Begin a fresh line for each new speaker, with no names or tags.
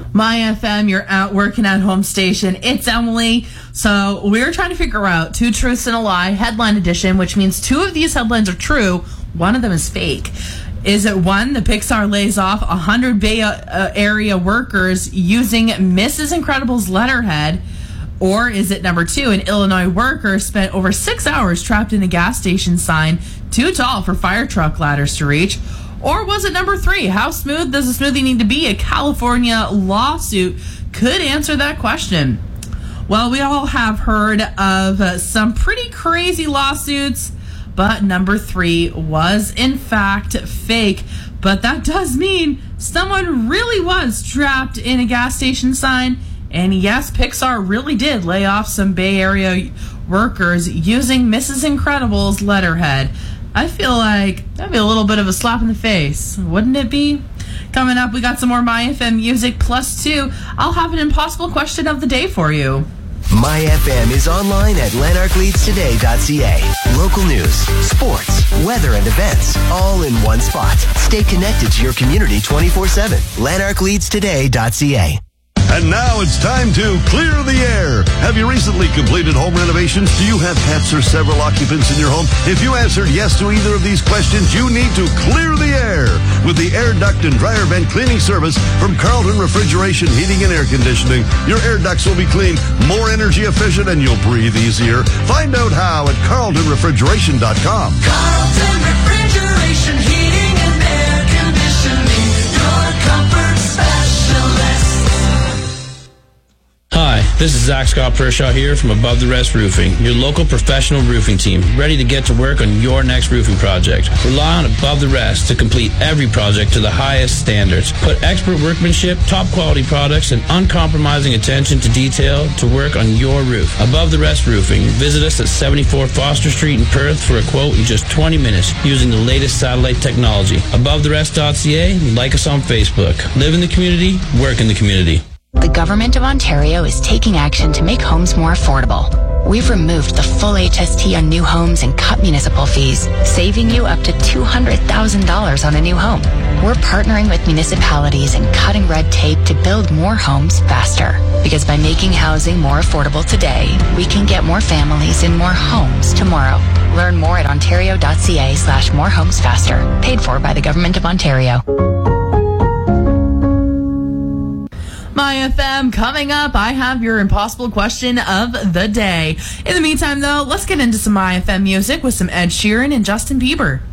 My FM, you're out working at home station. It's Emily. So we're trying to figure out two truths and a lie, headline edition, which means two of these headlines are true. One of them is fake. Is it one, the Pixar lays off 100 Bay Area workers using Mrs. Incredible's letterhead? Or is it number two, an Illinois worker spent over 6 hours trapped in a gas station sign too tall for fire truck ladders to reach? Or was it number three, how smooth does a smoothie need to be? A California lawsuit could answer that question. Well, we all have heard of some pretty crazy lawsuits, but number three was in fact fake. But that does mean someone really was trapped in a gas station sign. And yes, Pixar really did lay off some Bay Area workers using Mrs. Incredible's letterhead. I feel like that'd be a little bit of a slap in the face, wouldn't it be? Coming up, we got some more My FM music plus two. I'll have an impossible question of the day for you.
My FM is online at lanarkleadstoday.ca. Local news, sports, weather, and events, all in one spot. Stay connected to your community 24/7. lanarkleadstoday.ca.
And now it's time to clear the air. Have you recently completed home renovations? Do you have pets or several occupants in your home? If you answered yes to either of these questions, you need to clear the air with the air duct and dryer vent cleaning service from Carlton Refrigeration Heating and Air Conditioning. Your air ducts will be clean, more energy efficient, and you'll breathe easier. Find out how at carltonrefrigeration.com.
Carlton Refrigeration Heating and Air Conditioning, your comfort specialist.
Hi, this is Zach Scott Pershaw here from Above the Rest Roofing, your local professional roofing team, ready to get to work on your next roofing project. Rely on Above the Rest to complete every project to the highest standards. Put expert workmanship, top quality products, and uncompromising attention to detail to work on your roof. Above the Rest Roofing. Visit us at 74 Foster Street in Perth for a quote in just 20 minutes using the latest satellite technology. AboveTheRest.ca. Like us on Facebook. Live in the community, work in the community.
The Government of Ontario is taking action to make homes more affordable. We've removed the full HST on new homes and cut municipal fees, saving you up to $200,000 on a new home. We're partnering with municipalities and cutting red tape to build more homes faster. Because by making housing more affordable today, we can get more families in more homes tomorrow. Learn more at ontario.ca/morehomesfaster. Paid for by the Government of Ontario.
My FM coming up. I have your impossible question of the day. In the meantime, though, let's get into some My FM music with some Ed Sheeran and Justin Bieber.